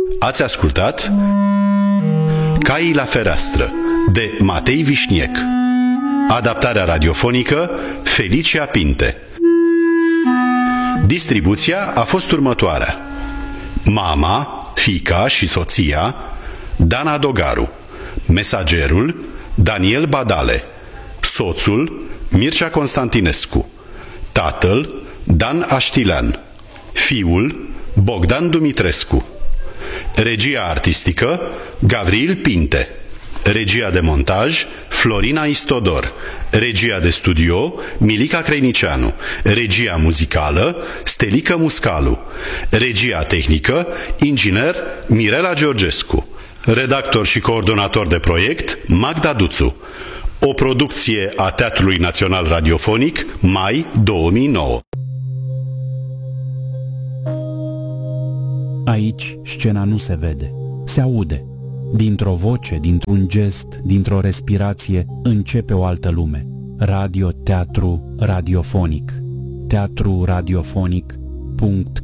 Ați ascultat Caii la fereastră de Matei Vișniec. Adaptarea radiofonică Felicia Pinte. Distribuția a fost următoarea: mama, fiica și soția Dana Dogaru, mesagerul Daniel Badale, soțul Mircea Constantinescu, tatăl Dan Aștilean, fiul Bogdan Dumitrescu. Regia artistică Gavril Pinte. Regia de montaj Florina Istodor. Regia de studio Milica Creinicianu. Regia muzicală Stelica Muscalu. Regia tehnică inginer Mirela Georgescu. Redactor și coordonator de proiect Magda Duțu. O producție a Teatrului Național Radiofonic, mai 2009. Aici scena nu se vede, se aude. Dintr-o voce, dintr-un gest, dintr-o respirație, începe o altă lume. Radio, teatru, radiofonic. teatruradiofonic.com